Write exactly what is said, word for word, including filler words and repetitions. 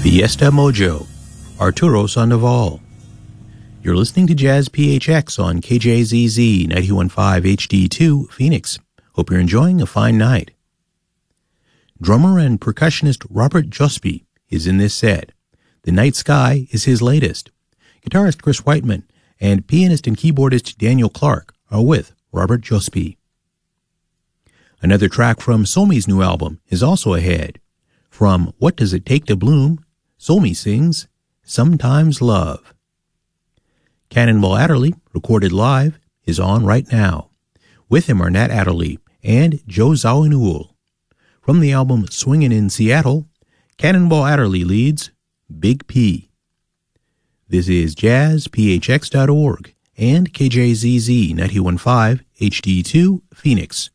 Fiesta Mojo, Arturo Sandoval. You're listening to Jazz P H X on K J Z Z ninety-one point five H D two, Phoenix. Hope you're enjoying a fine night. Drummer and percussionist Robert Giuspie is in this set. The Night Sky is his latest. Guitarist Chris Whiteman and pianist and keyboardist Daniel Clark are with Robert Giuspie. Another track from Somi's new album is also ahead. From What Does It Take to Bloom, Somi sings Sometimes Love. Cannonball Adderley, recorded live, is on right now. With him are Nat Adderley and Joe Zawinul. From the album Swingin' in Seattle, Cannonball Adderley leads Big P. This is jazz p h x dot org and K J Z Z ninety-one point five H D two, Phoenix.